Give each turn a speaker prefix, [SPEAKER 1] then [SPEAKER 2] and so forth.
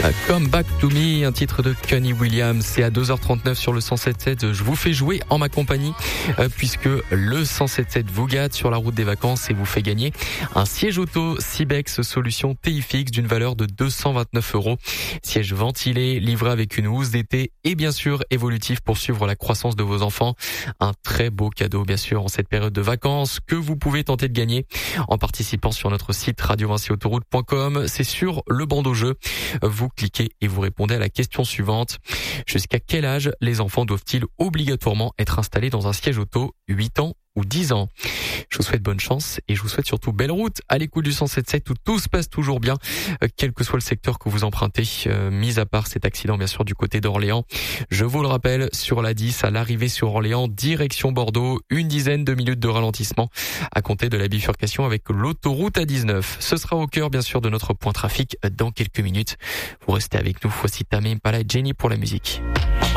[SPEAKER 1] Come Back to Me, un titre de Kenny Williams. C'est à 2h39 sur le 107.7. Je vous fais jouer en ma compagnie puisque le 107.7 vous gâte sur la route des vacances et vous fait gagner un siège auto Cibex solution TIFX d'une valeur de 229 €. Siège ventilé, livré avec une housse d'été et bien sûr évolutif pour suivre la croissance de vos enfants. Un très beau cadeau bien sûr en cette période de vacances que vous pouvez tenter de gagner en participant sur notre site radiovinciautoroute.com. C'est sur le bandeau jeu. Vous cliquez et vous répondez à la question suivante. Jusqu'à quel âge les enfants doivent-ils obligatoirement être installés dans un siège auto, 8 ans ou 10 ans? Je vous souhaite bonne chance et je vous souhaite surtout belle route à l'écoute du 107.7 où tout se passe toujours bien, quel que soit le secteur que vous empruntez, mis à part cet accident bien sûr du côté d'Orléans. Je vous le rappelle, sur la 10 à l'arrivée sur Orléans, direction Bordeaux, une dizaine de minutes de ralentissement à compter de la bifurcation avec l'autoroute A19. Ce sera au cœur bien sûr de notre point trafic dans quelques minutes. Vous restez avec nous, voici Tame Impala et Jenny pour la musique.